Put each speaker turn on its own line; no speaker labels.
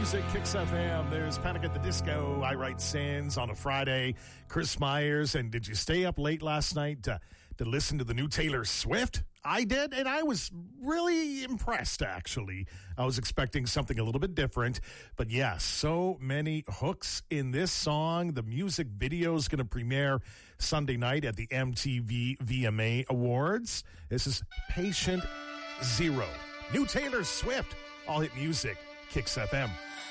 Music, Kicks FM. There's Panic at the Disco. I Write Sins on a Friday. Chris Myers. And did you stay up late last night to listen to the new Taylor Swift? I did, and I was really impressed, actually. I was expecting something a little bit different. But yes, so many hooks in this song. The music video is going to premiere Sunday night at the MTV VMA Awards. This is Patient Zero. New Taylor Swift. All Hit Music. Kicks FM.